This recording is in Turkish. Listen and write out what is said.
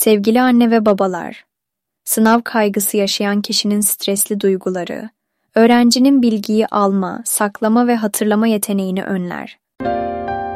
Sevgili anne ve babalar, sınav kaygısı yaşayan kişinin stresli duyguları, öğrencinin bilgiyi alma, saklama ve hatırlama yeteneğini önler.